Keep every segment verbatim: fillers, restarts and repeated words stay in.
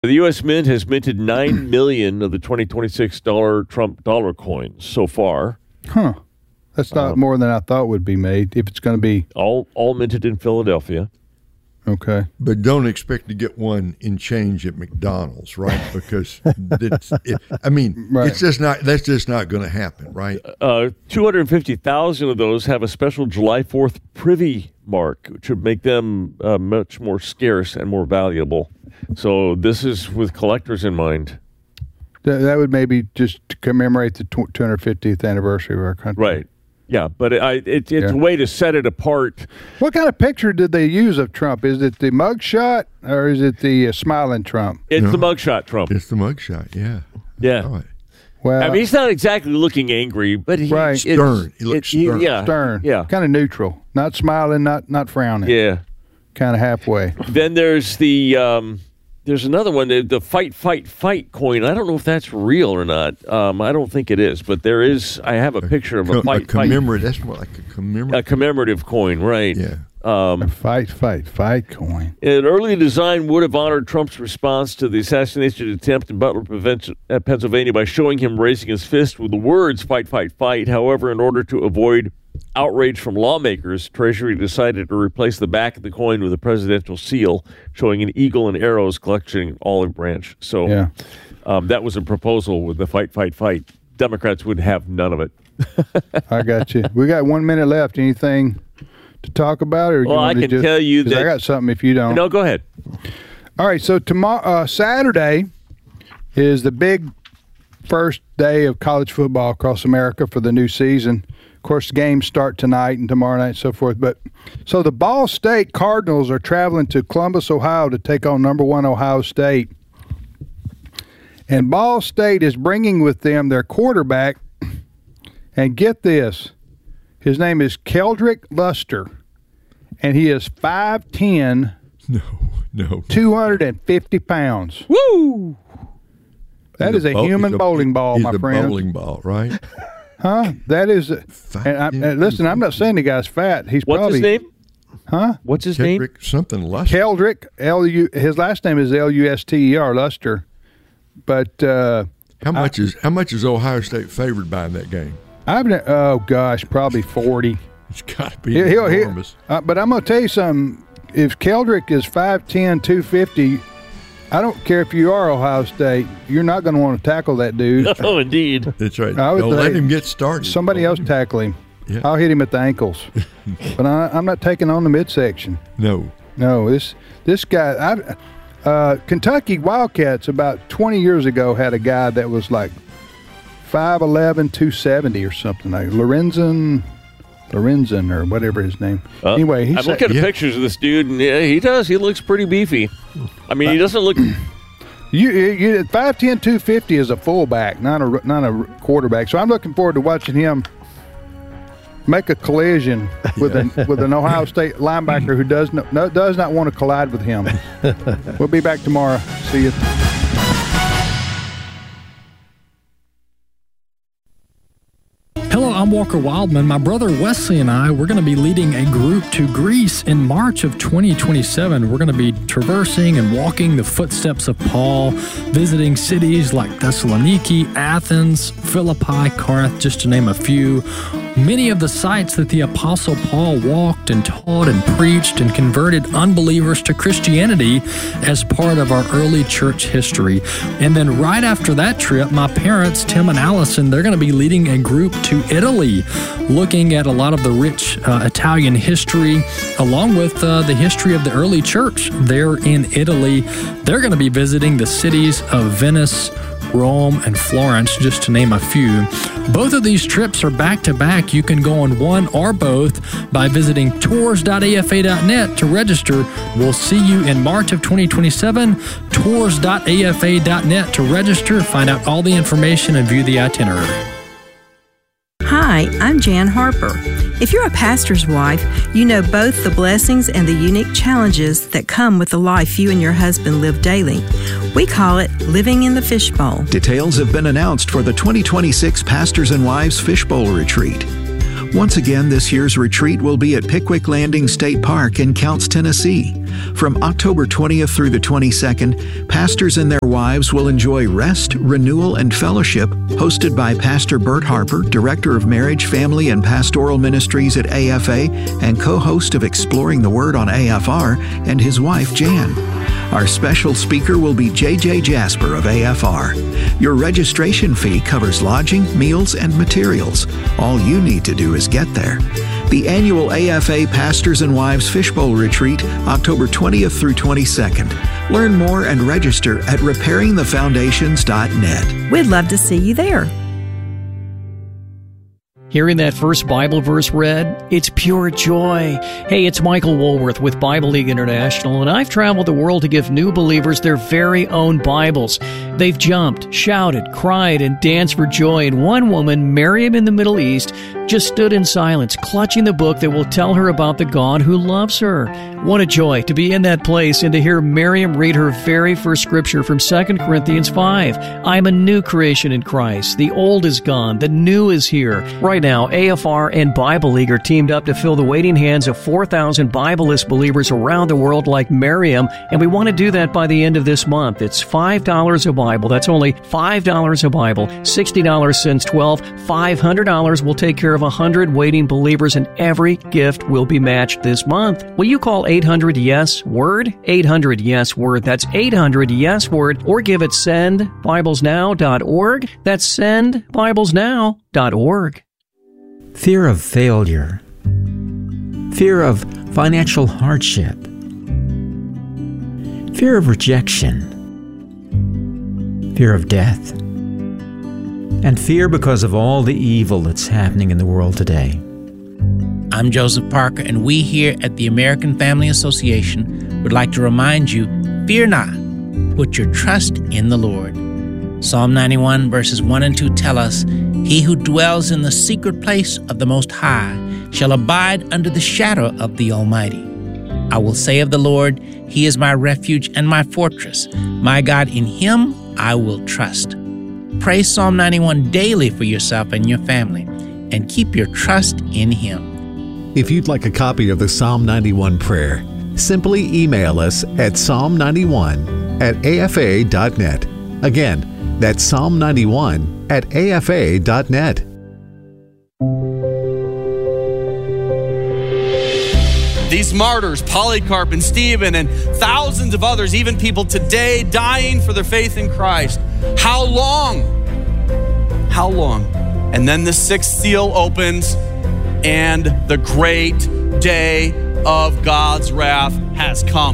The U S Mint has minted nine million of the twenty twenty-six dollar Trump dollar coins so far. Huh. That's not um, more than I thought would be made if it's going to be. All all minted in Philadelphia. Okay. But don't expect to get one in change at McDonald's, right? Because, it's, it, I mean, right. it's just not, that's just not going to happen, right? Uh, two hundred fifty thousand of those have a special July fourth privy mark, which would make them uh, much more scarce and more valuable. So this is with collectors in mind. That would maybe just to commemorate the two hundred fiftieth anniversary of our country. Right. Yeah, but it, I, it, it's yeah. a way to set it apart. What kind of picture did they use of Trump? Is it the mugshot or is it the uh, smiling Trump? It's no, the mugshot Trump. It's the mugshot, yeah. Yeah. Right. Well, I mean, he's not exactly looking angry, but he, right. stern. He looks it, stern. He, yeah. Stern. Yeah. Kind of neutral. Not smiling, not not frowning. Yeah. Kind of halfway. Then there's the... Um, There's another one, the, the fight, fight, fight coin. I don't know if that's real or not. Um, I don't think it is, but there is. I have a picture of a, a fight, a commemorative. Fight. That's more like a commemorative. A commemorative coin, right? Yeah. Um, a fight, fight, fight coin. An early design would have honored Trump's response to the assassination attempt in Butler, Pennsylvania, by showing him raising his fist with the words "fight, fight, fight." However, in order to avoid outrage from lawmakers, Treasury decided to replace the back of the coin with a presidential seal showing an eagle and arrows clutching an olive branch. So yeah. um, that was a proposal with the fight, fight, fight. Democrats would have none of it. I got you. We got one minute left. Anything to talk about? Or well, I can just, tell you that. I got something if you don't. No, go ahead. All right. So tomorrow, uh, Saturday is the big first day of college football across America for the new season. Of course, the games start tonight and tomorrow night and so forth. But so the Ball State Cardinals are traveling to Columbus, Ohio to take on number one Ohio State. And Ball State is bringing with them their quarterback. And get this, his name is Keldrick Luster. And he is five ten. No, no. two hundred fifty pounds. Woo! That he's is a, a human a, bowling ball, he's my a friend. Bowling ball, right? Huh? That is, a, and, I, and listen, I'm not saying the guy's fat. He's What's probably, his name? Huh? What's his Keldrick, name? Something Luster. Keldrick. L U. His last name is L U S T E R, Luster. But uh, how much I, is how much is Ohio State favored by in that game? I've oh gosh, probably forty. It's got to be he, he'll, enormous. He, uh, but I'm going to tell you something. If Keldrick is five ten, two fifty, I don't care if you are Ohio State, you're not going to want to tackle that dude. Oh, indeed. That's right. I would Don't let say him get started. Somebody else tackle him. Yeah. I'll hit him at the ankles. But I, I'm not taking on the midsection. No. No, this this guy, I, uh, Kentucky Wildcats about twenty years ago had a guy that was like five eleven, two seventy or something. Like Lorenzen, Lorenzen or whatever his name. Uh, anyway, he's I'm looking at yeah. pictures of this dude, and yeah, he does. He looks pretty beefy. I mean, he doesn't look. You, you five ten, two fifty is a fullback, not a not a quarterback. So I'm looking forward to watching him make a collision with yeah. an with an Ohio State linebacker who does not no, does not want to collide with him. We'll be back tomorrow. See you. Hello, I'm Walker Wildman. My brother Wesley and I, we're going to be leading a group to Greece in March of twenty twenty-seven. We're going to be traversing and walking the footsteps of Paul, visiting cities like Thessaloniki, Athens, Philippi, Corinth, just to name a few. Many of the sites that the Apostle Paul walked and taught and preached and converted unbelievers to Christianity as part of our early church history. And then right after that trip, my parents, Tim and Allison, they're going to be leading a group to Italy, looking at a lot of the rich uh, Italian history, along with uh, the history of the early church there in Italy. They're going to be visiting the cities of Venice, Rome, and Florence, just to name a few. Both of these trips are back-to-back. You can go on one or both by visiting tours dot a f a dot net to register. We'll see you in March of twenty twenty-seven. tours dot a f a dot net to register, find out all the information, and view the itinerary. Hi, I'm Jan Harper. If you're a pastor's wife, you know both the blessings and the unique challenges that come with the life you and your husband live daily. We call it living in the fishbowl. Details have been announced for the twenty twenty-six Pastors and Wives Fishbowl Retreat. Once again, this year's retreat will be at Pickwick Landing State Park in Counce, Tennessee. From October twentieth through the twenty-second, pastors and their wives will enjoy rest, renewal, and fellowship, hosted by Pastor Bert Harper, Director of Marriage, Family, and Pastoral Ministries at A F A and co-host of Exploring the Word on A F R, and his wife, Jan. Our special speaker will be J J Jasper of A F R. Your registration fee covers lodging, meals, and materials. All you need to do is get there. The annual A F A Pastors and Wives Fishbowl Retreat, October twentieth through twenty-second. Learn more and register at repairing the foundations dot net. We'd love to see you there. Hearing that first Bible verse read, it's pure joy. Hey, it's Michael Woolworth with Bible League International, and I've traveled the world to give new believers their very own Bibles. They've jumped, shouted, cried, and danced for joy, and one woman, Miriam in the Middle East, just stood in silence, clutching the book that will tell her about the God who loves her. What a joy to be in that place and to hear Miriam read her very first scripture from Second Corinthians five. I'm a new creation in Christ. The old is gone. The new is here. Right now, A F R and Bible League are teamed up to fill the waiting hands of four thousand Bibleless believers around the world like Miriam, and we want to do that by the end of this month. It's five dollars a Bible. That's only five dollars a Bible. sixty dollars since twelve. five hundred dollars will take care of one hundred waiting believers, and every gift will be matched this month. Will you call eight hundred yes word? eight hundred yes word. That's eight hundred yes word. Or give it send bibles now dot org. That's send bibles now dot org. Fear of failure. Fear of financial hardship. Fear of rejection. Fear of death. And fear because of all the evil that's happening in the world today. I'm Joseph Parker, and we here at the American Family Association would like to remind you, fear not, put your trust in the Lord. Psalm ninety-one verses one and two tell us, He who dwells in the secret place of the Most High shall abide under the shadow of the Almighty. I will say of the Lord, He is my refuge and my fortress. My God, in Him I will trust. Pray Psalm ninety-one daily for yourself and your family, and keep your trust in Him. If you'd like a copy of the Psalm ninety-one prayer, simply email us at psalm ninety-one at a f a dot net. Again, that's Psalm ninety-one at a f a dot net. These martyrs, Polycarp and Stephen and thousands of others, even people today dying for their faith in Christ. How long? How long? And then the sixth seal opens and the great day of God's wrath has come.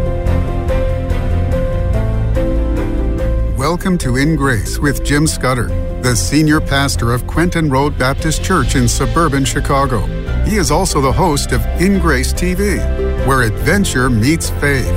Welcome to In Grace with Jim Scudder, the senior pastor of Quentin Road Baptist Church in suburban Chicago. He is also the host of In Grace T V, where adventure meets faith.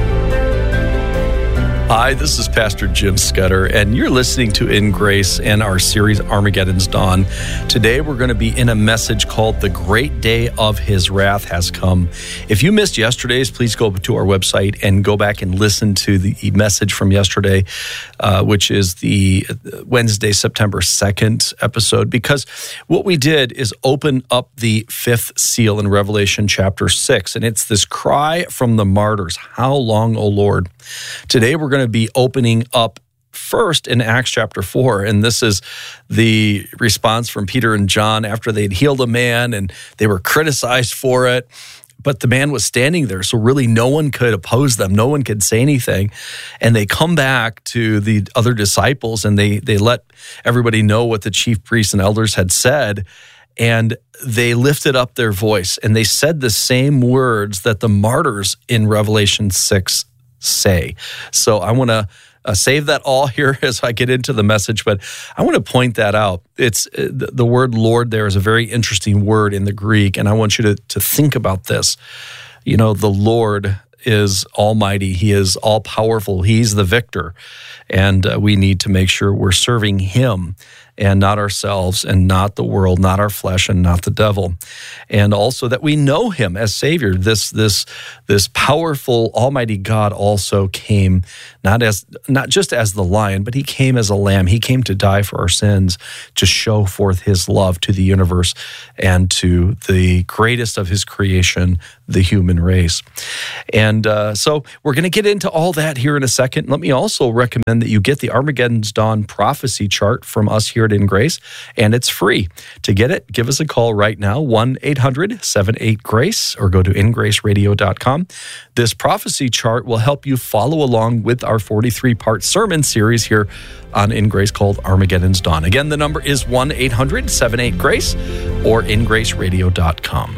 Hi, this is Pastor Jim Scudder, and you're listening to In Grace and our series Armageddon's Dawn. Today, we're going to be in a message called The Great Day of His Wrath Has Come. If you missed yesterday's, please go to our website and go back and listen to the message from yesterday, uh, which is the Wednesday, September second episode, because what we did is open up the fifth seal in Revelation chapter six, and it's this cry from the martyrs, "How long, O Lord?" Today, we're going to be opening up first in Acts chapter four, and this is the response from Peter and John after they'd healed a man, and they were criticized for it, but the man was standing there, so really no one could oppose them, no one could say anything, and they come back to the other disciples, and they they let everybody know what the chief priests and elders had said, and they lifted up their voice, and they said the same words that the martyrs in Revelation six say. So I want to uh, save that all here as I get into the message, but I want to point that out. It's uh, the, the word Lord there is a very interesting word in the Greek, and I want you to, to think about this. You know, the Lord is almighty. He is all-powerful. He's the victor, and uh, we need to make sure we're serving Him and not ourselves, and not the world, not our flesh, and not the devil. And also that we know him as Savior. This this this powerful, almighty God also came not as not just as the lion, but he came as a lamb. He came to die for our sins, to show forth his love to the universe and to the greatest of his creation, the human race. And uh, so we're going to get into all that here in a second. Let me also recommend that you get the Armageddon's Dawn prophecy chart from us here at In Grace, and it's free. To get it, give us a call right now, one eight hundred seven eight GRACE, or go to in grace radio dot com. This prophecy chart will help you follow along with our forty-three part sermon series here on In Grace called Armageddon's Dawn. Again, the number is one eight hundred seven eight GRACE or in grace radio dot com.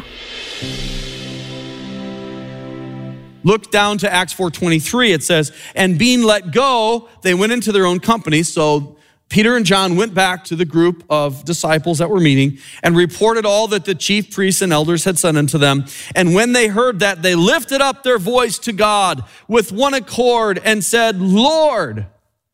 Look down to Acts four twenty-three. It says, and being let go, they went into their own company. So Peter and John went back to the group of disciples that were meeting and reported all that the chief priests and elders had said unto them. And when they heard that, they lifted up their voice to God with one accord and said, Lord.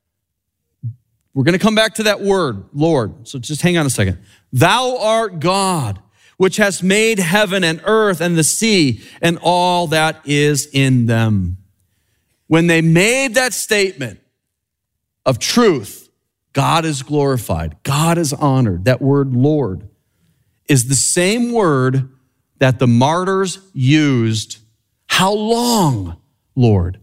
We're going to come back to that word, Lord. So just hang on a second. Thou art God, which has made heaven and earth and the sea and all that is in them. When they made that statement of truth, God is glorified, God is honored. That word Lord is the same word that the martyrs used. How long, Lord?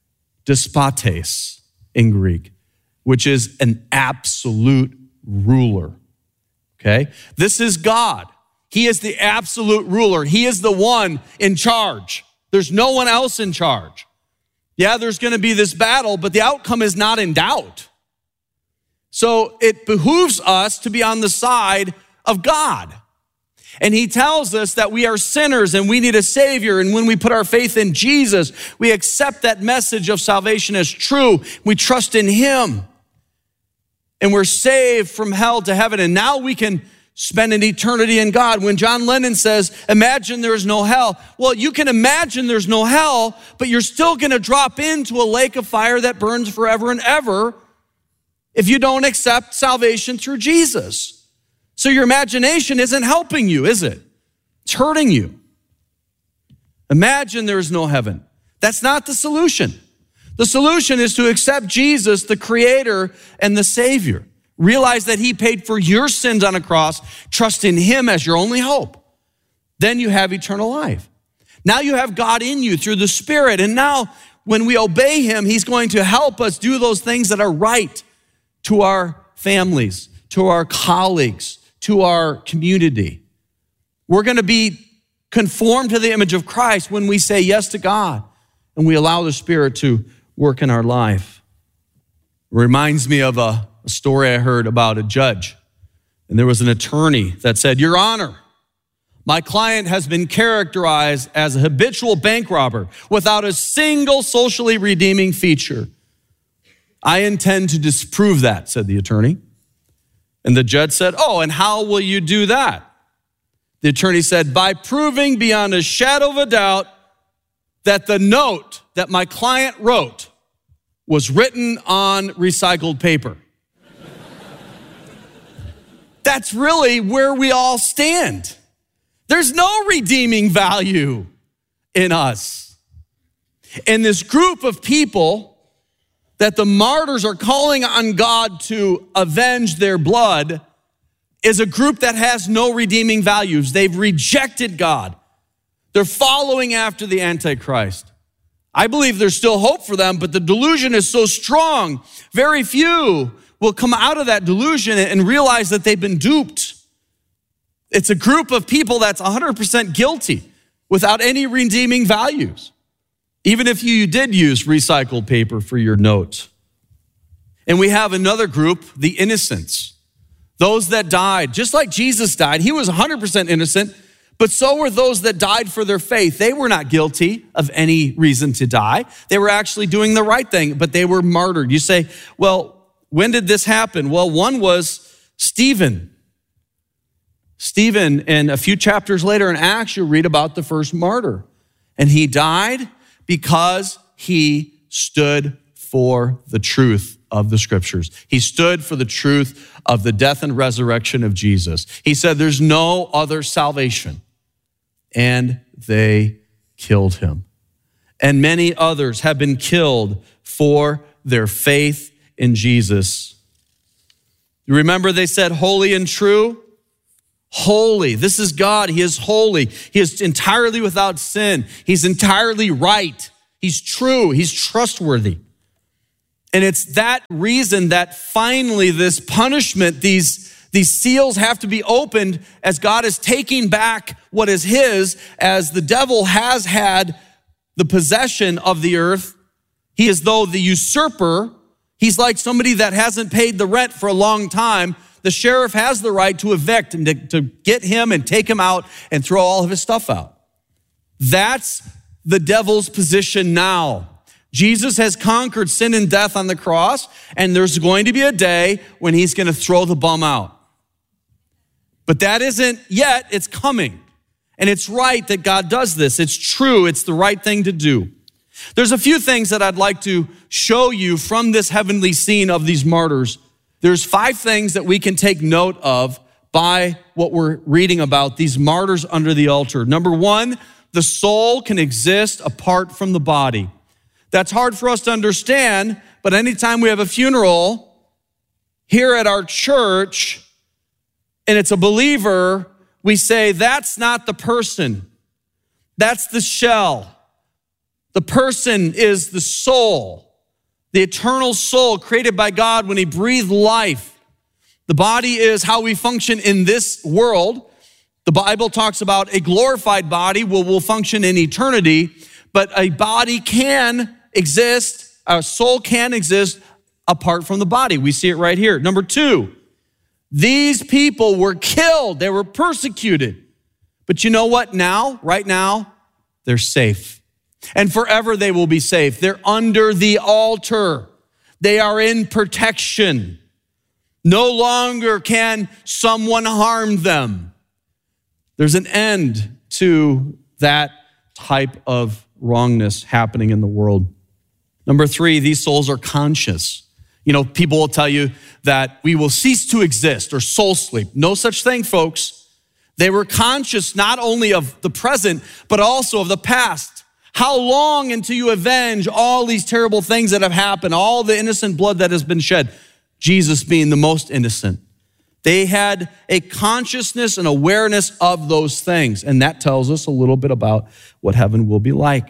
Despotes in Greek, which is an absolute ruler. Okay? This is God. He is the absolute ruler. He is the one in charge. There's no one else in charge. Yeah, there's going to be this battle, but the outcome is not in doubt. So it behooves us to be on the side of God. And he tells us that we are sinners and we need a Savior. And when we put our faith in Jesus, we accept that message of salvation as true. We trust in him. And we're saved from hell to heaven. And now we can spend an eternity in God. When John Lennon says, imagine there is no hell. Well, you can imagine there's no hell, but you're still going to drop into a lake of fire that burns forever and ever if you don't accept salvation through Jesus. So your imagination isn't helping you, is it? It's hurting you. Imagine there is no heaven. That's not the solution. The solution is to accept Jesus, the Creator and the Savior. Realize that he paid for your sins on a cross. Trust in him as your only hope. Then you have eternal life. Now you have God in you through the Spirit. And now when we obey him, he's going to help us do those things that are right to our families, to our colleagues, to our community. We're going to be conformed to the image of Christ when we say yes to God and we allow the Spirit to work in our life. It reminds me of a A story I heard about a judge, and there was an attorney that said, Your Honor, my client has been characterized as a habitual bank robber without a single socially redeeming feature. I intend to disprove that, said the attorney. And the judge said, oh, and how will you do that? The attorney said, by proving beyond a shadow of a doubt that the note that my client wrote was written on recycled paper. That's really where we all stand. There's no redeeming value in us. And this group of people that the martyrs are calling on God to avenge their blood is a group that has no redeeming values. They've rejected God. They're following after the Antichrist. I believe there's still hope for them, but the delusion is so strong, very few will come out of that delusion and realize that they've been duped. It's a group of people that's one hundred percent guilty without any redeeming values, even if you did use recycled paper for your notes. And we have another group, the innocents, those that died. Just like Jesus died, he was one hundred percent innocent, but so were those that died for their faith. They were not guilty of any reason to die. They were actually doing the right thing, but they were martyred. You say, well, when did this happen? Well, one was Stephen. Stephen, and a few chapters later in Acts, you read about the first martyr. And he died because he stood for the truth of the scriptures. He stood for the truth of the death and resurrection of Jesus. He said there's no other salvation. And they killed him. And many others have been killed for their faith in Jesus. You remember they said holy and true? Holy. This is God. He is holy. He is entirely without sin. He's entirely right. He's true. He's trustworthy. And it's that reason that finally this punishment, these, these seals have to be opened as God is taking back what is his, as the devil has had the possession of the earth. He is though the usurper. He's like somebody that hasn't paid the rent for a long time. The sheriff has the right to evict and to, to get him and take him out and throw all of his stuff out. That's the devil's position now. Jesus has conquered sin and death on the cross, and there's going to be a day when he's going to throw the bum out. But that isn't yet, it's coming. And it's right that God does this. It's true, it's the right thing to do. There's a few things that I'd like to show you from this heavenly scene of these martyrs. There's five things that we can take note of by what we're reading about, these martyrs under the altar. Number one, the soul can exist apart from the body. That's hard for us to understand, but anytime we have a funeral here at our church and it's a believer, we say, that's not the person. That's the shell. The person is the soul, the eternal soul created by God when he breathed life. The body is how we function in this world. The Bible talks about a glorified body will, will function in eternity, but a body can exist, a soul can exist apart from the body. We see it right here. Number two, these people were killed. They were persecuted. But you know what now? Right now, they're safe. And forever they will be safe. They're under the altar. They are in protection. No longer can someone harm them. There's an end to that type of wrongness happening in the world. Number three, these souls are conscious. You know, people will tell you that we will cease to exist or soul sleep. No such thing, folks. They were conscious not only of the present, but also of the past. How long until you avenge all these terrible things that have happened, all the innocent blood that has been shed? Jesus being the most innocent. They had a consciousness and awareness of those things, and that tells us a little bit about what heaven will be like.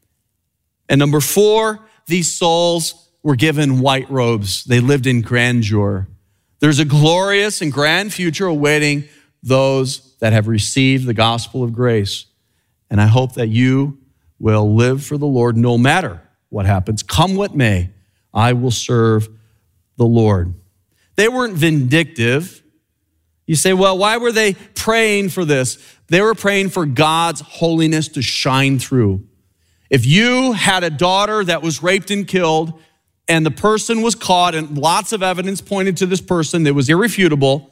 And number four, these souls were given white robes. They lived in grandeur. There's a glorious and grand future awaiting those that have received the gospel of grace. And I hope that you will live for the Lord no matter what happens. Come what may, I will serve the Lord. They weren't vindictive. You say, well, why were they praying for this? They were praying for God's holiness to shine through. If you had a daughter that was raped and killed, and the person was caught, and lots of evidence pointed to this person that was irrefutable,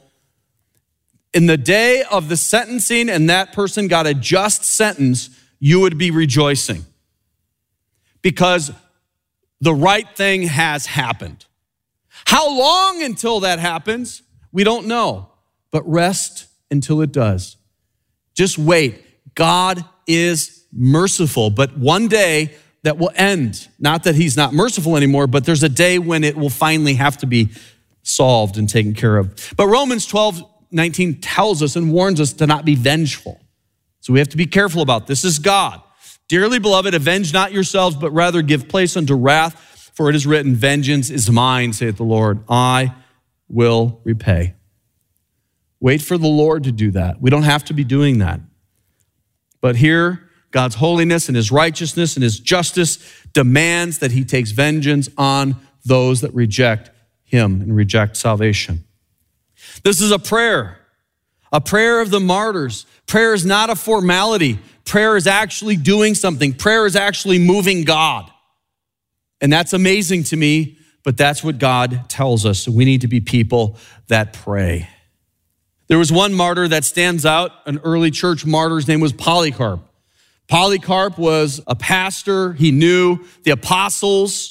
in the day of the sentencing and that person got a just sentence, you would be rejoicing because the right thing has happened. How long until that happens? We don't know, but rest until it does. Just wait. God is merciful, but one day that will end. Not that he's not merciful anymore, but there's a day when it will finally have to be solved and taken care of. But Romans twelve nineteen tells us and warns us to not be vengeful. So we have to be careful about this. This is God. Dearly beloved, avenge not yourselves, but rather give place unto wrath, for it is written, vengeance is mine, saith the Lord. I will repay. Wait for the Lord to do that. We don't have to be doing that. But here, God's holiness and his righteousness and his justice demands that he takes vengeance on those that reject him and reject salvation. This is a prayer, a prayer of the martyrs. Prayer is not a formality. Prayer is actually doing something. Prayer is actually moving God. And that's amazing to me, but that's what God tells us. So we need to be people that pray. There was one martyr that stands out, an early church martyr. His name was Polycarp. Polycarp was a pastor. He knew the apostles.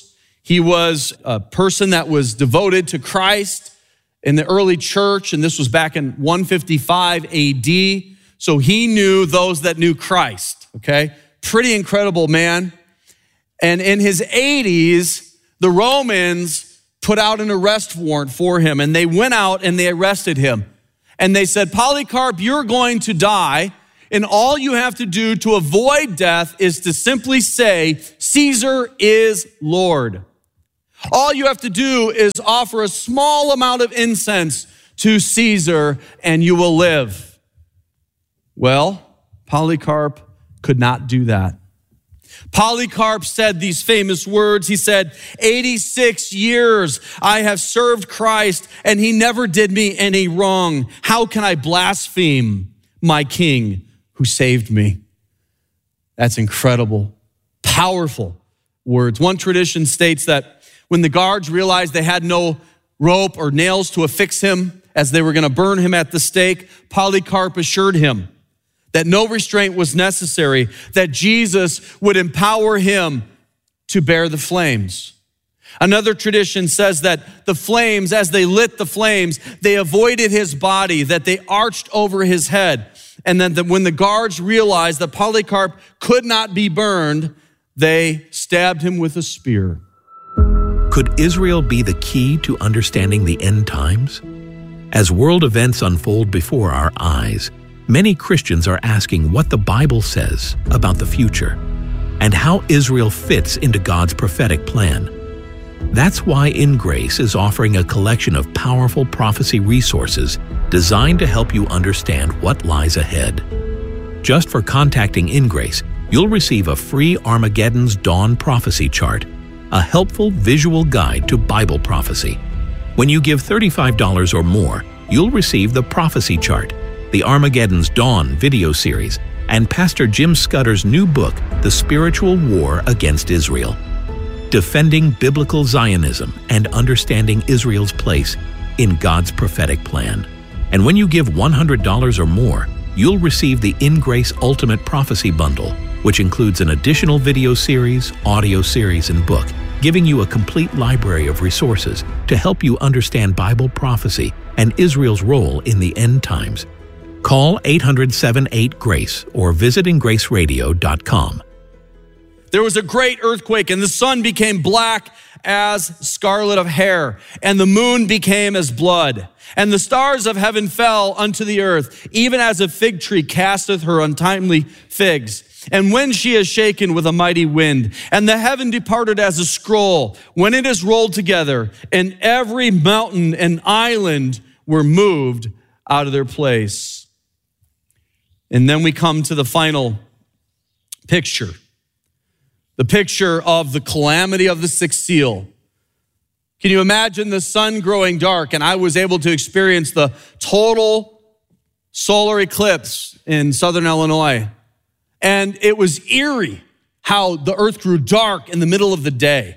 He was a person that was devoted to Christ in the early church, and this was back in one fifty-five A D. So he knew those that knew Christ, okay? Pretty incredible man. And in his eighties, the Romans put out an arrest warrant for him, and they went out and they arrested him. And they said, Polycarp, you're going to die, and all you have to do to avoid death is to simply say, Caesar is Lord. All you have to do is offer a small amount of incense to Caesar, and you will live. Well, Polycarp could not do that. Polycarp said these famous words. He said, eighty-six years I have served Christ, and he never did me any wrong. How can I blaspheme my king who saved me? That's incredible, powerful words. One tradition states that when the guards realized they had no rope or nails to affix him as they were going to burn him at the stake, Polycarp assured him that no restraint was necessary, that Jesus would empower him to bear the flames. Another tradition says that the flames, as they lit the flames, they avoided his body, that they arched over his head, and then when the guards realized that Polycarp could not be burned, they stabbed him with a spear. Could Israel be the key to understanding the end times? As world events unfold before our eyes, many Christians are asking what the Bible says about the future and how Israel fits into God's prophetic plan. That's why In Grace is offering a collection of powerful prophecy resources designed to help you understand what lies ahead. Just for contacting In Grace, you'll receive a free Armageddon's Dawn prophecy chart, a helpful visual guide to Bible prophecy. When you give thirty-five dollars or more, you'll receive the prophecy chart, the Armageddon's Dawn video series, and Pastor Jim Scudder's new book, The Spiritual War Against Israel, Defending Biblical Zionism and Understanding Israel's Place in God's Prophetic Plan. And when you give one hundred dollars or more, you'll receive the In Grace Ultimate Prophecy Bundle, which includes an additional video series, audio series, and book, giving you a complete library of resources to help you understand Bible prophecy and Israel's role in the end times. Call eight hundred, seven eight, GRACE or visit in grace radio dot com. There was a great earthquake, and the sun became black as scarlet of hair, and the moon became as blood. And the stars of heaven fell unto the earth, even as a fig tree casteth her untimely figs. And when she is shaken with a mighty wind, and the heaven departed as a scroll, when it is rolled together, and every mountain and island were moved out of their place. And then we come to the final picture, the picture of the calamity of the sixth seal. Can you imagine the sun growing dark? And I was able to experience the total solar eclipse in southern Illinois. And it was eerie how the earth grew dark in the middle of the day.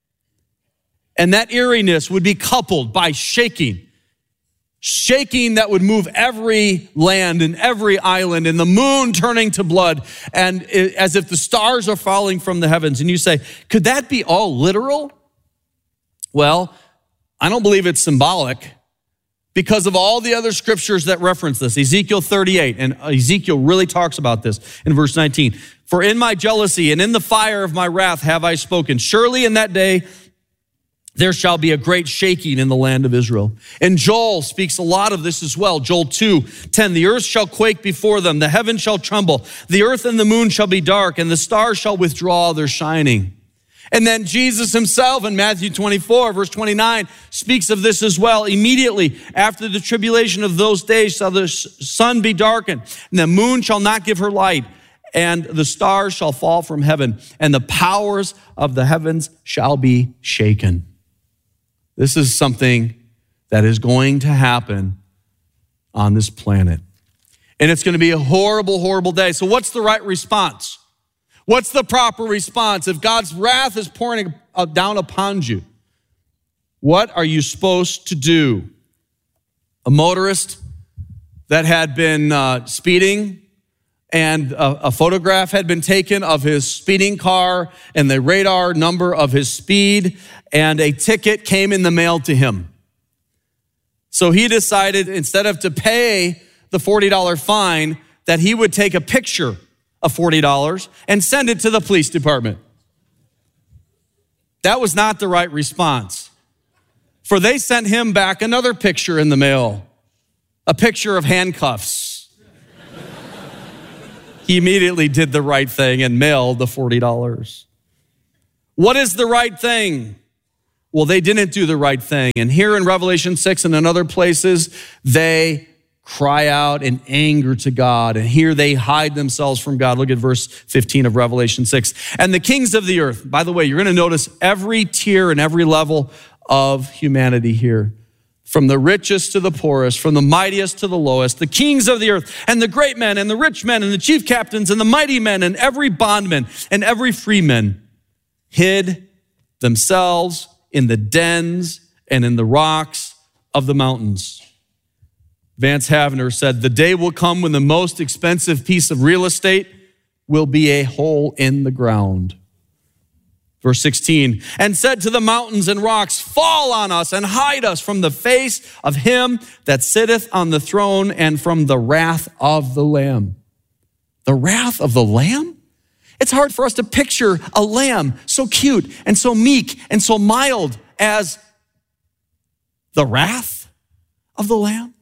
And that eeriness would be coupled by shaking. Shaking that would move every land and every island, and the moon turning to blood, and it, as if the stars are falling from the heavens. And you say, could that be all literal? Well, I don't believe it's symbolic because of all the other scriptures that reference this. Ezekiel thirty-eight, and Ezekiel really talks about this in verse nineteen. For in my jealousy and in the fire of my wrath have I spoken. Surely in that day there shall be a great shaking in the land of Israel. And Joel speaks a lot of this as well. Joel two ten, the earth shall quake before them, the heavens shall tremble, the earth and the moon shall be dark, and the stars shall withdraw their shining. And then Jesus himself in Matthew twenty-four, verse twenty-nine, speaks of this as well. Immediately after the tribulation of those days shall the sun be darkened, and the moon shall not give her light, and the stars shall fall from heaven, and the powers of the heavens shall be shaken. This is something that is going to happen on this planet. And it's going to be a horrible, horrible day. So what's the right response? What's the proper response? If God's wrath is pouring down upon you, what are you supposed to do? A motorist that had been uh, speeding and a, a photograph had been taken of his speeding car and the radar number of his speed, and a ticket came in the mail to him. So he decided, instead of to pay the forty dollars fine, that he would take a picture of forty dollars and send it to the police department. That was not the right response, for they sent him back another picture in the mail, a picture of handcuffs. He immediately did the right thing and mailed the forty dollars. What is the right thing? Well, they didn't do the right thing. And here in Revelation six and in other places, they cry out in anger to God. And here they hide themselves from God. Look at verse fifteen of Revelation six. And the kings of the earth, by the way, you're going to notice every tier and every level of humanity here. From the richest to the poorest, from the mightiest to the lowest, the kings of the earth, and the great men, and the rich men, and the chief captains, and the mighty men, and every bondman, and every freeman hid themselves in the dens and in the rocks of the mountains. Vance Havner said, the day will come when the most expensive piece of real estate will be a hole in the ground. Verse sixteen, and said to the mountains and rocks, fall on us and hide us from the face of him that sitteth on the throne and from the wrath of the Lamb. The wrath of the Lamb? It's hard for us to picture a lamb so cute and so meek and so mild as the wrath of the Lamb.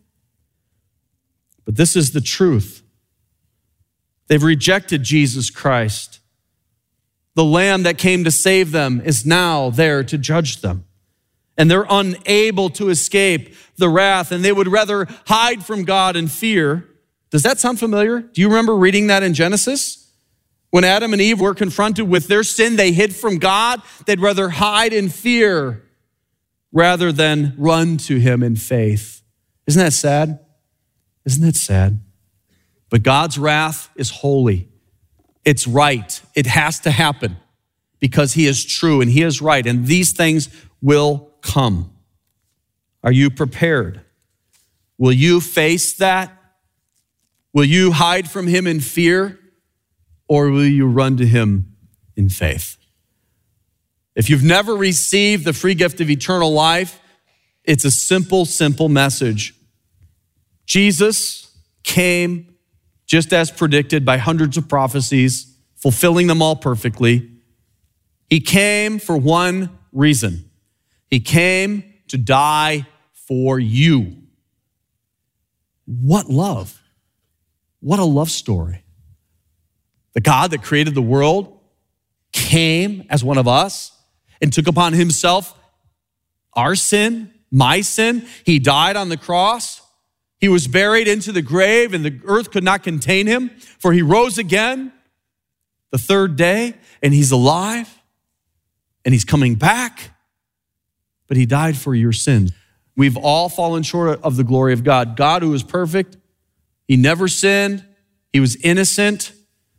But this is the truth. They've rejected Jesus Christ. The Lamb that came to save them is now there to judge them. And they're unable to escape the wrath, and they would rather hide from God in fear. Does that sound familiar? Do you remember reading that in Genesis? When Adam and Eve were confronted with their sin, they hid from God. They'd rather hide in fear rather than run to him in faith. Isn't that sad? Isn't that sad? But God's wrath is holy. It's right. It has to happen because he is true and he is right. And these things will come. Are you prepared? Will you face that? Will you hide from him in fear? Or will you run to him in faith? If you've never received the free gift of eternal life, it's a simple, simple message. Jesus came just as predicted by hundreds of prophecies, fulfilling them all perfectly. He came for one reason. He came to die for you. What love. What a love story. The God that created the world came as one of us and took upon himself our sin, my sin. He died on the cross. He was buried into the grave, and the earth could not contain him, for he rose again the third day, and he's alive, and he's coming back, but he died for your sins. We've all fallen short of the glory of God. God, who is perfect, he never sinned. He was innocent.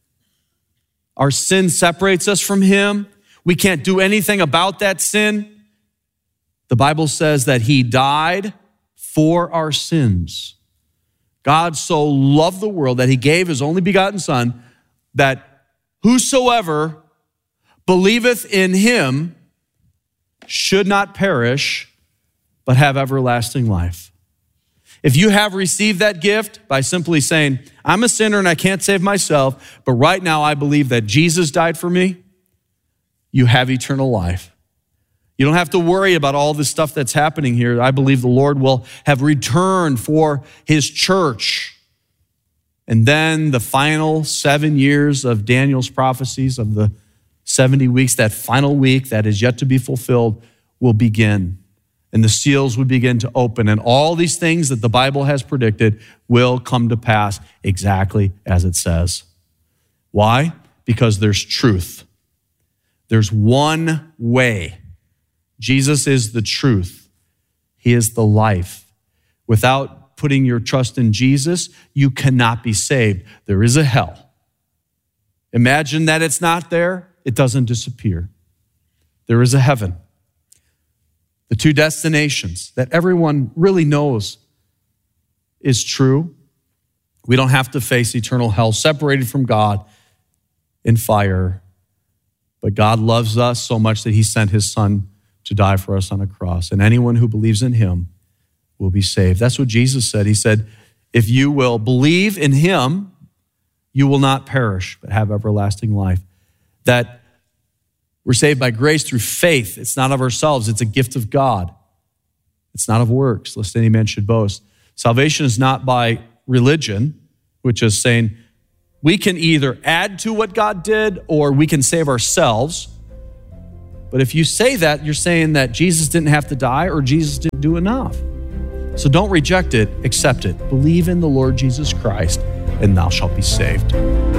Our sin separates us from him. We can't do anything about that sin. The Bible says that he died for our sins. God so loved the world that he gave his only begotten Son, that whosoever believeth in him should not perish, but have everlasting life. If you have received that gift by simply saying, I'm a sinner and I can't save myself, but right now I believe that Jesus died for me, you have eternal life. You don't have to worry about all this stuff that's happening here. I believe the Lord will have returned for his church. And then the final seven years of Daniel's prophecies of the seventy weeks, that final week that is yet to be fulfilled, will begin. And the seals will begin to open. And all these things that the Bible has predicted will come to pass exactly as it says. Why? Because there's truth. There's one way. Jesus is the truth. He is the life. Without putting your trust in Jesus, you cannot be saved. There is a hell. Imagine that it's not there. It doesn't disappear. There is a heaven. The two destinations that everyone really knows is true We don't have to face eternal hell separated from God in fire. But God loves us so much that he sent his son to die for us on a cross. And anyone who believes in him will be saved. That's what Jesus said. He said, if you will believe in him, you will not perish, but have everlasting life. That we're saved by grace through faith. It's not of ourselves. It's a gift of God. It's not of works, lest any man should boast. Salvation is not by religion, which is saying we can either add to what God did or we can save ourselves. But if you say that, you're saying that Jesus didn't have to die or Jesus didn't do enough. So don't reject it, accept it. Believe in the Lord Jesus Christ, and thou shalt be saved.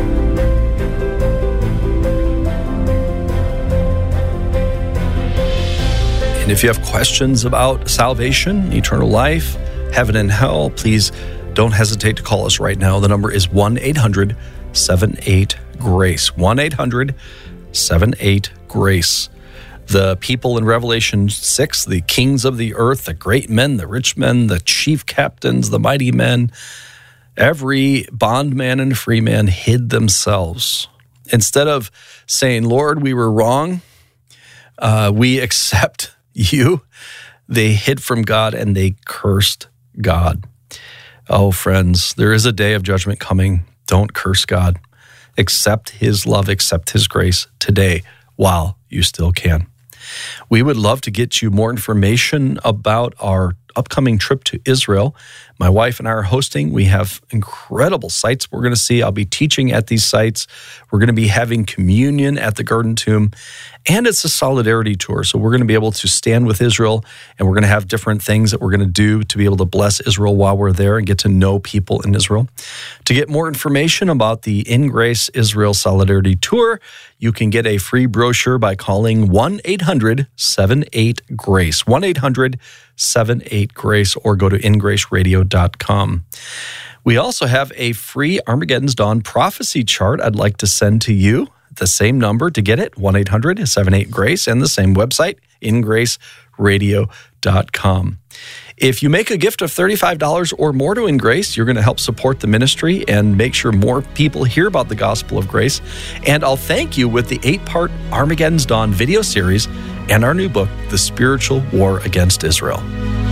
And if you have questions about salvation, eternal life, heaven and hell, please don't hesitate to call us right now. The number is one eight hundred seven eight GRACE. one eight hundred seven eight GRACE. The people in Revelation six, the kings of the earth, the great men, the rich men, the chief captains, the mighty men, every bondman and free man hid themselves. Instead of saying, Lord, we were wrong, uh, we accept you, they hid from God and they cursed God. Oh, friends, there is a day of judgment coming. Don't curse God. Accept his love, accept his grace today while you still can. We would love to get you more information about our upcoming trip to Israel. My wife and I are hosting. We have incredible sites we're going to see. I'll be teaching at these sites. We're going to be having communion at the Garden Tomb. And it's a solidarity tour. So we're going to be able to stand with Israel, and we're going to have different things that we're going to do to be able to bless Israel while we're there and get to know people in Israel. To get more information about the In Grace Israel Solidarity Tour, you can get a free brochure by calling one eight hundred seven eight GRACE, one eight hundred seven eight GRACE, or go to in grace radio dot com. We also have a free Armageddon's Dawn prophecy chart I'd like to send to you. The same number to get it, one eight hundred seven eight GRACE, and the same website, in grace radio dot com. If you make a gift of thirty-five dollars or more to In Grace, you're going to help support the ministry and make sure more people hear about the gospel of grace. And I'll thank you with the eight-part Armageddon's Dawn video series and our new book, The Spiritual War Against Israel.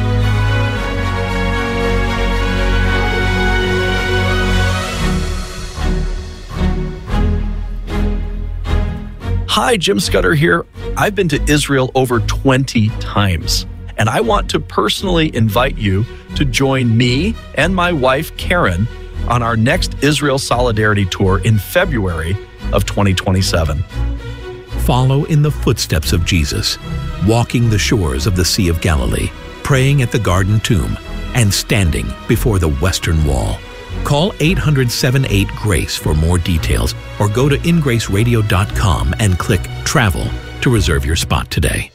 Hi, Jim Scudder here. I've been to Israel over twenty times, and I want to personally invite you to join me and my wife, Karen, on our next Israel Solidarity Tour in February of twenty twenty-seven. Follow in the footsteps of Jesus, walking the shores of the Sea of Galilee, praying at the Garden Tomb, and standing before the Western Wall. Call eight hundred seven eight GRACE for more details, or go to in grace radio dot com and click Travel to reserve your spot today.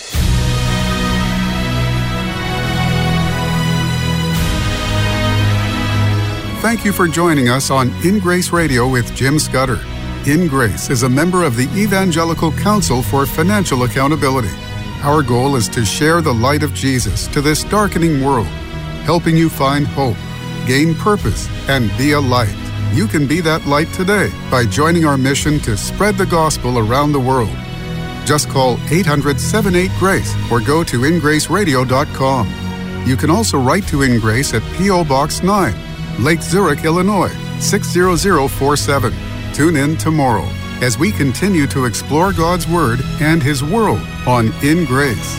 Thank you for joining us on In Grace Radio with Jim Scudder. In Grace is a member of the Evangelical Council for Financial Accountability. Our goal is to share the light of Jesus to this darkening world, helping you find hope, gain purpose, and be a light. You can be that light today by joining our mission to spread the gospel around the world. Just call eight hundred seven eight GRACE or go to in grace radio dot com. You can also write to In Grace at P O Box nine, Lake Zurich, Illinois, six zero zero four seven. Tune in tomorrow as we continue to explore God's Word and His world on In Grace.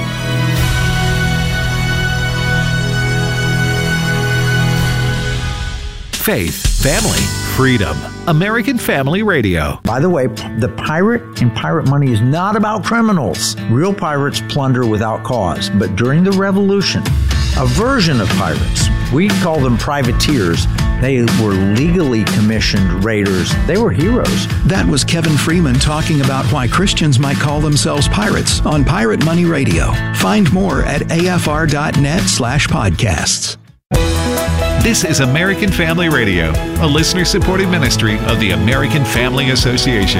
Faith, family, freedom. American Family Radio. By the way, the pirate in Pirate Money is not about criminals. Real pirates plunder without cause. But during the Revolution, a version of pirates, we call them privateers, they were legally commissioned raiders. They were heroes. That was Kevin Freeman talking about why Christians might call themselves pirates on Pirate Money Radio. Find more at afr.net slash podcasts. This is American Family Radio, a listener-supported ministry of the American Family Association.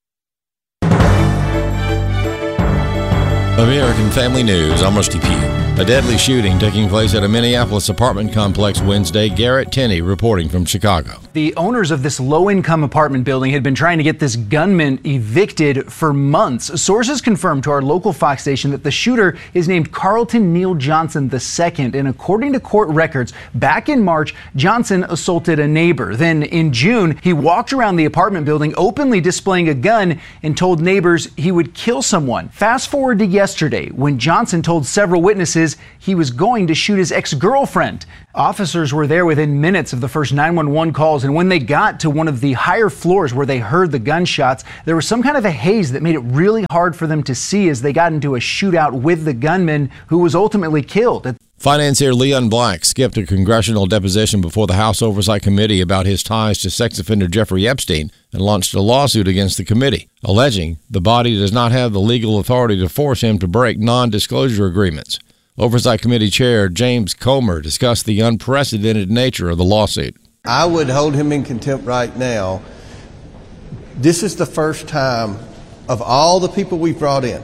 American Family News, I'm Rusty Pugh. A deadly shooting taking place at a Minneapolis apartment complex Wednesday. Garrett Tenney reporting from Chicago. The owners of this low-income apartment building had been trying to get this gunman evicted for months. Sources confirmed to our local Fox station that the shooter is named Carlton Neal Johnson the second. And according to court records, back in March, Johnson assaulted a neighbor. Then in June, he walked around the apartment building openly displaying a gun and told neighbors he would kill someone. Fast forward to yesterday, when Johnson told several witnesses he was going to shoot his ex-girlfriend. Officers were there within minutes of the first nine one one calls, and when they got to one of the higher floors where they heard the gunshots, there was some kind of a haze that made it really hard for them to see as they got into a shootout with the gunman who was ultimately killed. Financier Leon Black skipped a congressional deposition before the House Oversight Committee about his ties to sex offender Jeffrey Epstein and launched a lawsuit against the committee, alleging the body does not have the legal authority to force him to break non-disclosure agreements. Oversight Committee Chair James Comer discussed the unprecedented nature of the lawsuit. I would hold him in contempt right now. This is the first time of all the people we've brought in,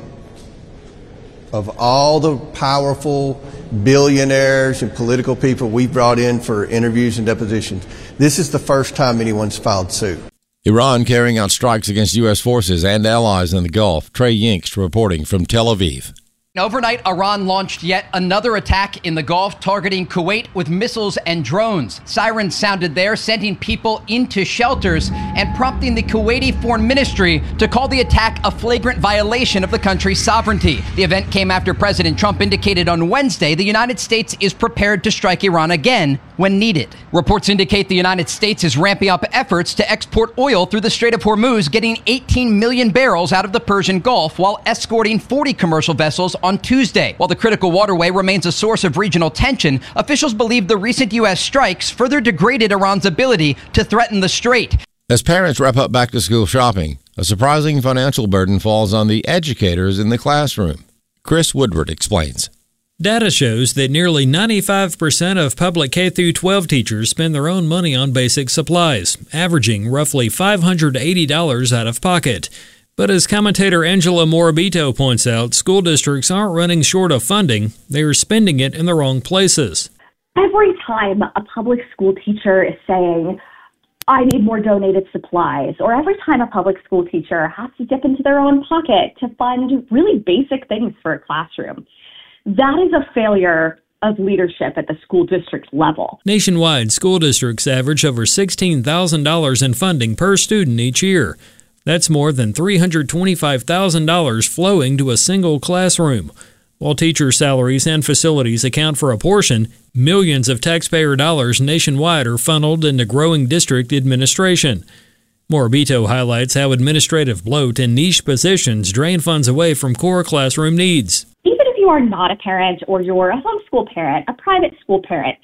of all the powerful billionaires and political people we've brought in for interviews and depositions, this is the first time anyone's filed suit. Iran carrying out strikes against U S forces and allies in the Gulf. Trey Yingst reporting from Tel Aviv. Overnight, Iran launched yet another attack in the Gulf, targeting Kuwait with missiles and drones. Sirens sounded there, sending people into shelters and prompting the Kuwaiti Foreign Ministry to call the attack a flagrant violation of the country's sovereignty. The event came after President Trump indicated on Wednesday the United States is prepared to strike Iran again when needed. Reports indicate the United States is ramping up efforts to export oil through the Strait of Hormuz, getting eighteen million barrels out of the Persian Gulf while escorting forty commercial vessels on Tuesday. While the critical waterway remains a source of regional tension, officials believe the recent U S strikes further degraded Iran's ability to threaten the strait. As parents wrap up back-to-school shopping, a surprising financial burden falls on the educators in the classroom. Chris Woodward explains. Data shows that nearly ninety-five percent of public K through twelve teachers spend their own money on basic supplies, averaging roughly five hundred eighty dollars out of pocket. But as commentator Angela Morabito points out, school districts aren't running short of funding. They are spending it in the wrong places. Every time a public school teacher is saying, I need more donated supplies, or every time a public school teacher has to dip into their own pocket to fund really basic things for a classroom, that is a failure of leadership at the school district level. Nationwide, school districts average over sixteen thousand dollars in funding per student each year. That's more than three hundred twenty-five thousand dollars flowing to a single classroom. While teacher salaries and facilities account for a portion, millions of taxpayer dollars nationwide are funneled into growing district administration. Morabito highlights how administrative bloat and niche positions drain funds away from core classroom needs. Even if you are not a parent or you're a homeschool parent, a private school parent,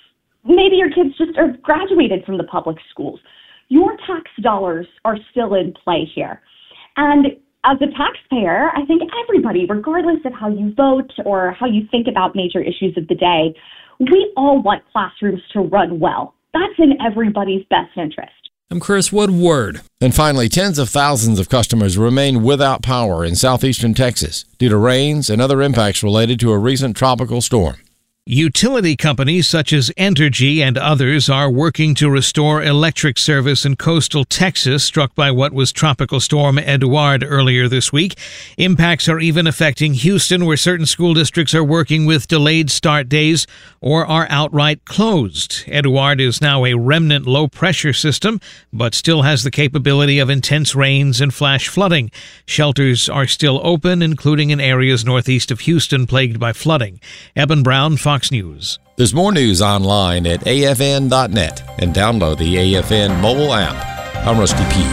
maybe your kids just are graduated from the public schools, your tax dollars are still in play here. And as a taxpayer, I think everybody, regardless of how you vote or how you think about major issues of the day, we all want classrooms to run well. That's in everybody's best interest. I'm Chris Woodward. And finally, tens of thousands of customers remain without power in southeastern Texas due to rains and other impacts related to a recent tropical storm. Utility companies such as Entergy and others are working to restore electric service in coastal Texas struck by what was Tropical Storm Eduard earlier this week. Impacts are even affecting Houston, where certain school districts are working with delayed start days or are outright closed. Eduard is now a remnant low-pressure system, but still has the capability of intense rains and flash flooding. Shelters are still open, including in areas northeast of Houston plagued by flooding. Eben Brown, Fox News. There's more news online at A F N dot net and download the A F N mobile app. I'm Rusty P.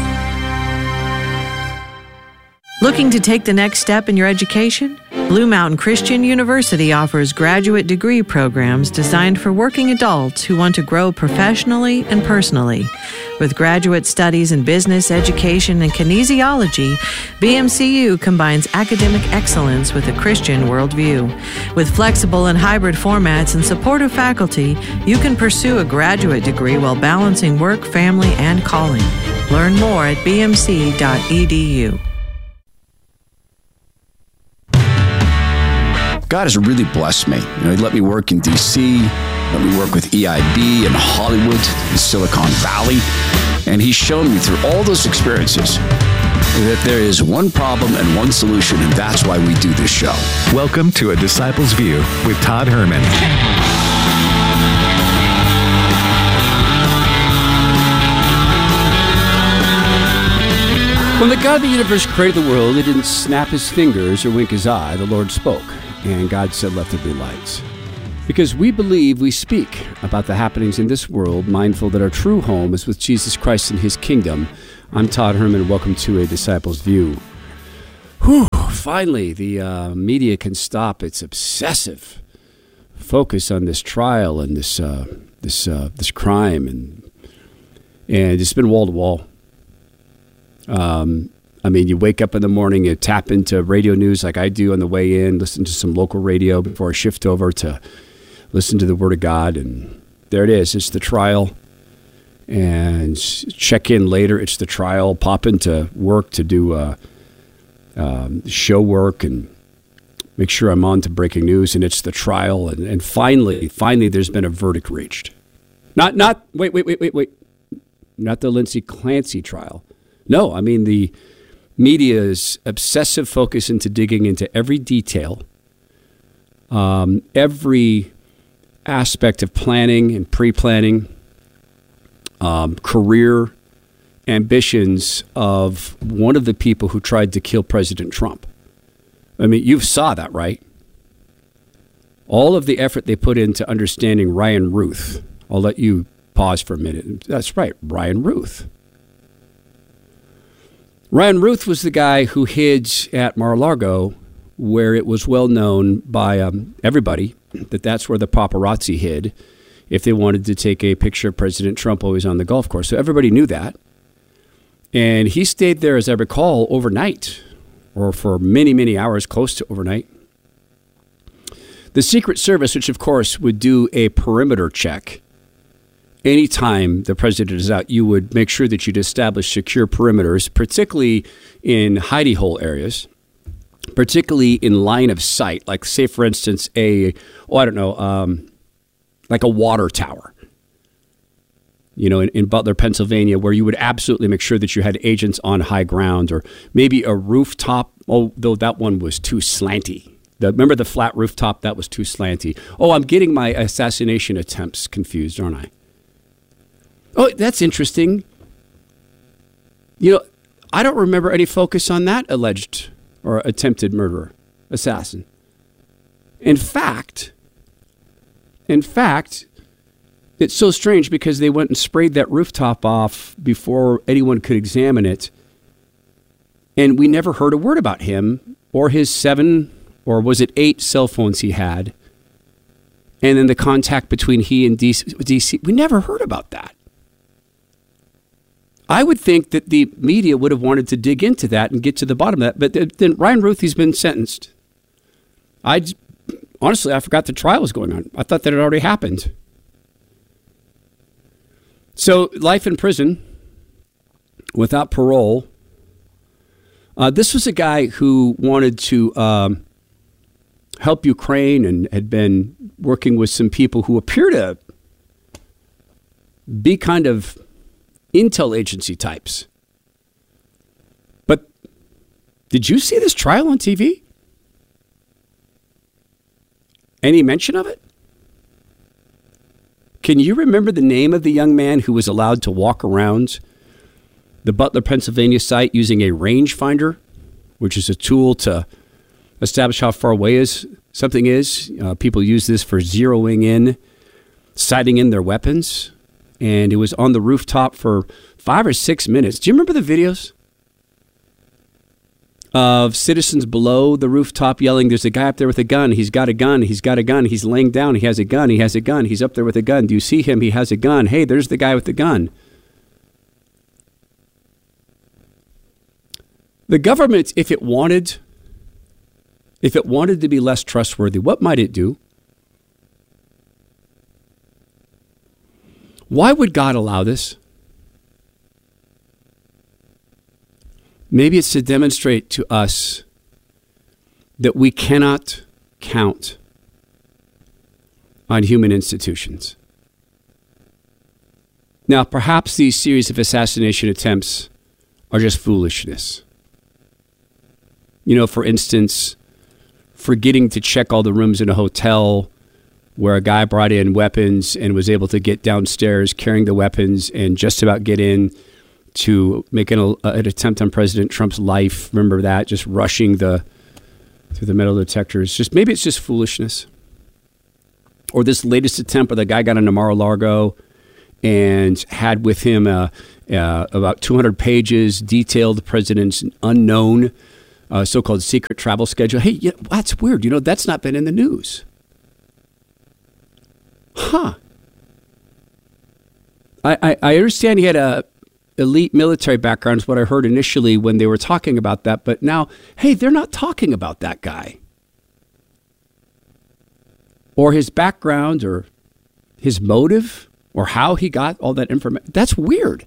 Looking to take the next step in your education? Blue Mountain Christian University offers graduate degree programs designed for working adults who want to grow professionally and personally. With graduate studies in business, education, and kinesiology, B M C U combines academic excellence with a Christian worldview. With flexible and hybrid formats and supportive faculty, you can pursue a graduate degree while balancing work, family, and calling. Learn more at b m c dot e d u. God has really blessed me. You know, he let me work in D C, let me work with E I B in Hollywood, in Silicon Valley, and he's shown me through all those experiences that there is one problem and one solution, and that's why we do this show. Welcome to A Disciple's View with Todd Herman. When the God of the universe created the world, he didn't snap his fingers or wink his eye. The Lord spoke, and God said, "Let there be lights." Because we believe we speak about the happenings in this world, mindful that our true home is with Jesus Christ and his kingdom. I'm Todd Herman. Welcome to A Disciple's View. Whew, finally, the uh, media can stop its obsessive focus on this trial and this uh, this uh, this crime, and and it's been wall to wall. Um, I mean, you wake up in the morning, you tap into radio news like I do on the way in, listen to some local radio before I shift over to listen to the Word of God, and there it is. It's the trial. And check in later, it's the trial. Pop into work to do uh, um, show work and make sure I'm on to breaking news, and it's the trial. And, and finally, finally, there's been a verdict reached. Not, not, wait, wait, wait, wait, wait. Not the Lindsay Clancy trial. No, I mean the media's obsessive focus into digging into every detail, um, every aspect of planning and pre-planning, um, career ambitions of one of the people who tried to kill President Trump. I mean, you saw that, right? All of the effort they put into understanding Ryan Ruth. I'll let you pause for a minute. That's right, Ryan Ruth. Ryan Ruth was the guy who hid at Mar-a-Lago, where it was well known by um, everybody that that's where the paparazzi hid if they wanted to take a picture of President Trump while he was on the golf course. So everybody knew that. And he stayed there, as I recall, overnight, or for many, many hours, close to overnight. The Secret Service, which of course would do a perimeter check anytime the president is out, you would make sure that you'd establish secure perimeters, particularly in hidey hole areas, particularly in line of sight, like say, for instance, a, oh, I don't know, um, like a water tower, you know, in, in Butler, Pennsylvania, where you would absolutely make sure that you had agents on high ground, or maybe a rooftop, oh, though that one was too slanty. The, remember the flat rooftop? That was too slanty. Oh, I'm getting my assassination attempts confused, aren't I? Oh, that's interesting. You know, I don't remember any focus on that alleged or attempted murderer, assassin. In fact, in fact, it's so strange because they went and sprayed that rooftop off before anyone could examine it. And we never heard a word about him or his seven, or was it eight cell phones he had. And then the contact between he and D C. We never heard about that. I would think that the media would have wanted to dig into that and get to the bottom of that. But then Ryan Ruth, he's been sentenced. I honestly, I forgot the trial was going on. I thought that had already happened. So life in prison without parole. Uh, this was a guy who wanted to um, help Ukraine and had been working with some people who appear to be kind of intel agency types. But did you see this trial on T V? Any mention of it? Can you remember the name of the young man who was allowed to walk around the Butler, Pennsylvania site using a rangefinder, which is a tool to establish how far away is something is? Uh, people use this for zeroing in, sighting in their weapons. And it was on the rooftop for five or six minutes. Do you remember the videos of citizens below the rooftop yelling, "There's a guy up there with a gun. He's got a gun. He's got a gun. He's laying down. He has a gun. He has a gun. He's up there with a gun. Do you see him? He has a gun. Hey, there's the guy with the gun." The government, if it wanted, if it wanted to be less trustworthy, what might it do? Why would God allow this? Maybe it's to demonstrate to us that we cannot count on human institutions. Now, perhaps these series of assassination attempts are just foolishness. You know, for instance, forgetting to check all the rooms in a hotel where a guy brought in weapons and was able to get downstairs carrying the weapons and just about get in to make an, an attempt on President Trump's life. Remember that? Just rushing the through the metal detectors. Just maybe it's just foolishness. Or this latest attempt where the guy got into Mar-a-Lago and had with him uh, uh, about two hundred pages, detailed the president's unknown uh, so-called secret travel schedule. Hey, yeah, that's weird. You know, that's not been in the news. Huh. I, I, I understand he had a elite military background is what I heard initially when they were talking about that. But now, hey, they're not talking about that guy. Or his background or his motive or how he got all that information. That's weird.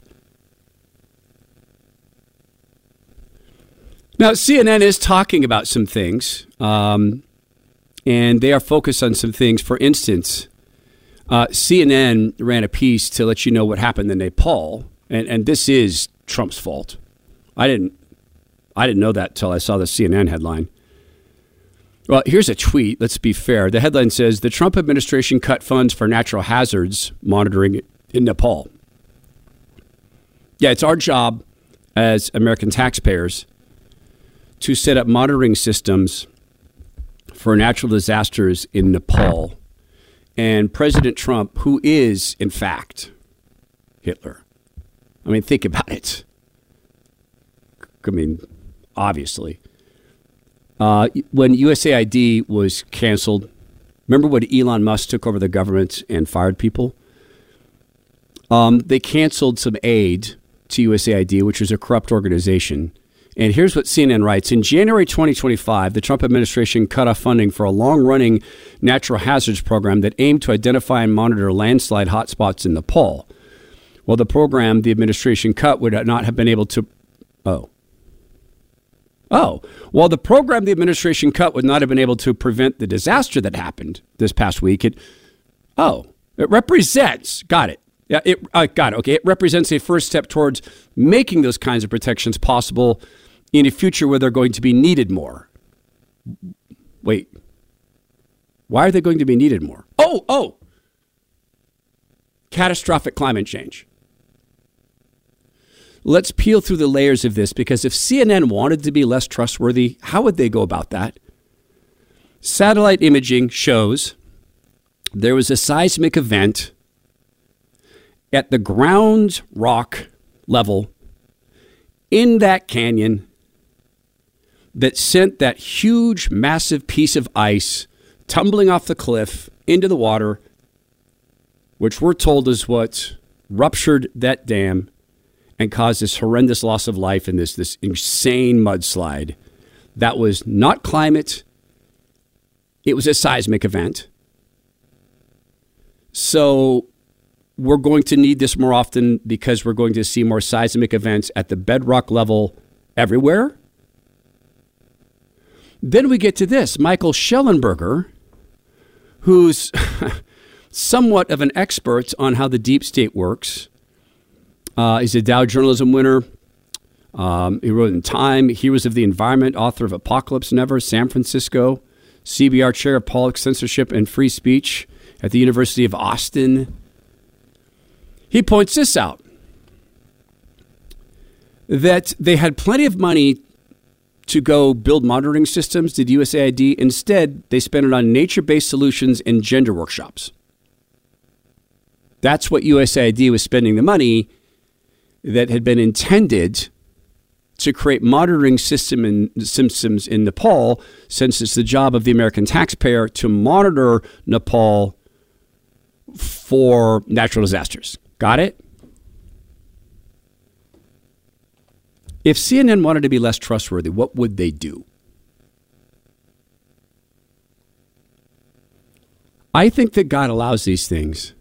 Now, C N N is talking about some things, um, and they are focused on some things. For instance, uh, C N N ran a piece to let you know what happened in Nepal, and, and this is Trump's fault. I didn't, I didn't know that until I saw the C N N headline. Well, here's a tweet. Let's be fair. The headline says, the Trump administration cut funds for natural hazards monitoring in Nepal. Yeah, it's our job as American taxpayers to set up monitoring systems for natural disasters in Nepal. And President Trump, who is, in fact, Hitler. I mean, think about it. I mean, obviously. Uh, when U S A I D was canceled, remember when Elon Musk took over the government and fired people? Um, they canceled some aid to U S A I D, which was a corrupt organization. And here's what C N N writes. In January twenty twenty-five, the Trump administration cut off funding for a long-running natural hazards program that aimed to identify and monitor landslide hotspots in Nepal. Well, the program the administration cut would not have been able to... Oh. Oh, well, the program the administration cut would not have been able to prevent the disaster that happened this past week. It, oh, it represents, got it. Yeah, it uh, got it. Okay, it represents a first step towards making those kinds of protections possible in a future where they're going to be needed more. Wait, why are they going to be needed more? Oh, oh, catastrophic climate change. Let's peel through the layers of this, because if C N N wanted to be less trustworthy, how would they go about that? Satellite imaging shows there was a seismic event at the ground rock level in that canyon that sent that huge, massive piece of ice tumbling off the cliff into the water, which we're told is what ruptured that dam and caused this horrendous loss of life in this, this insane mudslide. That was not climate. It was a seismic event. So we're going to need this more often because we're going to see more seismic events at the bedrock level everywhere. Then we get to this. Michael Shellenberger, who's somewhat of an expert on how the deep state works, Uh, he's a Dow Journalism winner. Um, he wrote in Time, Heroes of the Environment, author of Apocalypse Never, San Francisco, C B R chair of politics, censorship, and free speech at the University of Austin. He points this out, that they had plenty of money to go build monitoring systems, did U S A I D. Instead, they spent it on nature-based solutions and gender workshops. That's what U S A I D was spending the money that had been intended to create monitoring system in, systems in Nepal, since it's the job of the American taxpayer to monitor Nepal for natural disasters. Got it? If C N N wanted to be less trustworthy, what would they do? I think that God allows these things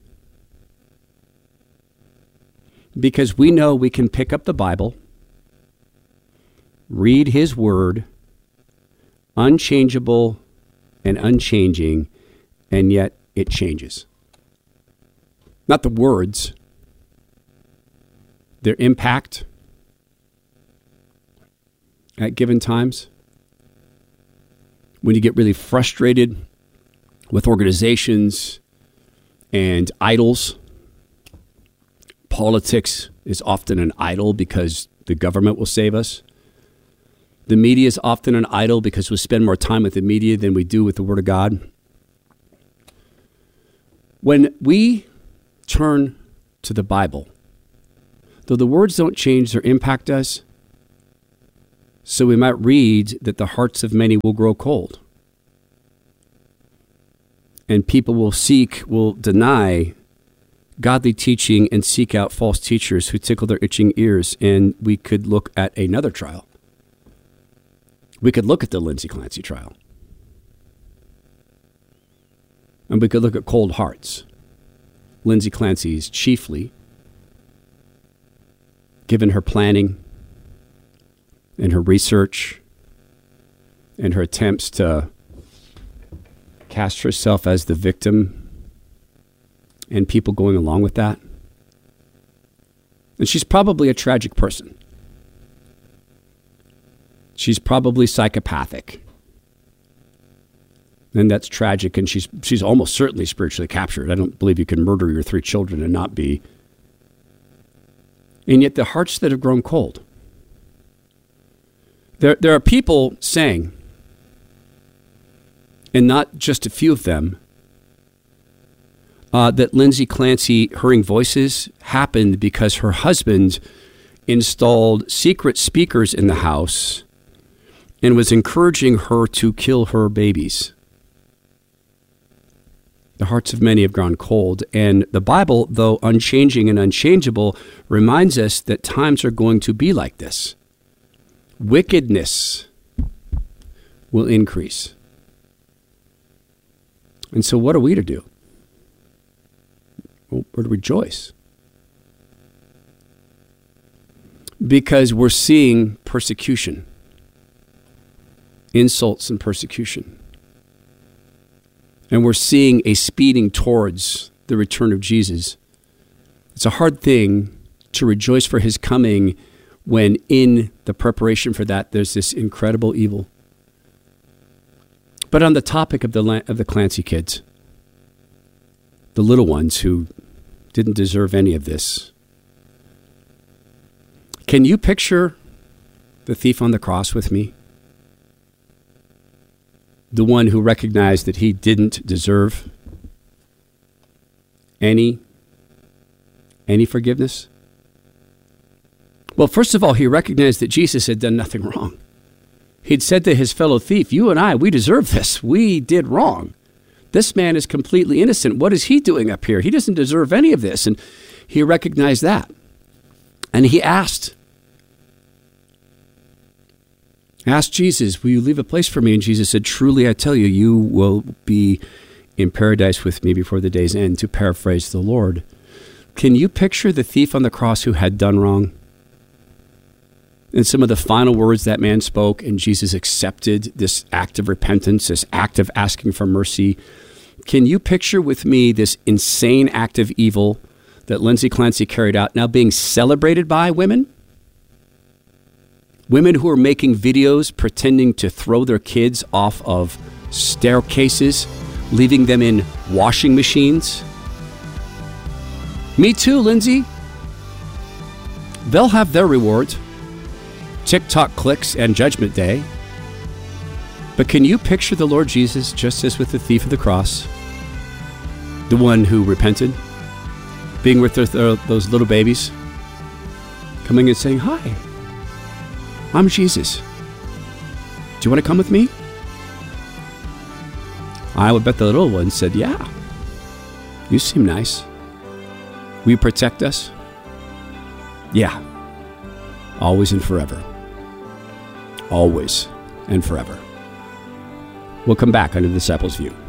because we know we can pick up the Bible, read his word, unchangeable, and unchanging, and yet it changes. Not the words, their impact at given times. When you get really frustrated with organizations and idols, politics is often an idol because the government will save us. The media is often an idol because we spend more time with the media than we do with the Word of God. When we turn to the Bible, though the words don't change, their impact does. So we might read that the hearts of many will grow cold. And people will seek, will deny godly teaching and seek out false teachers who tickle their itching ears. And we could look at another trial. We could look at the Lindsay Clancy trial. And we could look at cold hearts. Lindsay Clancy's chiefly, given her planning and her research and her attempts to cast herself as the victim and people going along with that. And she's probably a tragic person. She's probably psychopathic. And that's tragic, and she's she's almost certainly spiritually captured. I don't believe you can murder your three children and not be. And yet the hearts that have grown cold. There, there are people saying, and not just a few of them, uh, that Lindsay Clancy hearing voices happened because her husband installed secret speakers in the house and was encouraging her to kill her babies. The hearts of many have gone cold, and the Bible, though unchanging and unchangeable, reminds us that times are going to be like this. Wickedness will increase. And so what are we to do? Well, we're to rejoice. Because we're seeing persecution. Insults and persecution. And we're seeing a speeding towards the return of Jesus. It's a hard thing to rejoice for his coming when in the preparation for that, there's this incredible evil. But on the topic of the of the Clancy kids, the little ones who didn't deserve any of this, can you picture the thief on the cross with me? The one who recognized that he didn't deserve any, any forgiveness? Well, first of all, he recognized that Jesus had done nothing wrong. He'd said to his fellow thief, you and I, we deserve this. We did wrong. This man is completely innocent. What is he doing up here? He doesn't deserve any of this. And he recognized that. And he asked, asked Jesus, will you leave a place for me? And Jesus said, truly, I tell you, you will be in paradise with me before the day's end, to paraphrase the Lord. Can you picture the thief on the cross who had done wrong? And some of the final words that man spoke, and Jesus accepted this act of repentance, this act of asking for mercy. Can you picture with me this insane act of evil that Lindsay Clancy carried out now being celebrated by women? Women who are making videos pretending to throw their kids off of staircases, leaving them in washing machines. Me too, Lindsay. They'll have their rewards. TikTok clicks and Judgment Day. But can you picture the Lord Jesus just as with the thief of the cross, the one who repented, being with their, their, those little babies, coming and saying, hi, I'm Jesus. Do you want to come with me? I would bet the little one said, yeah, you seem nice. Will you protect us? Yeah, always and forever. Always and forever. We'll come back under the Disciples' View.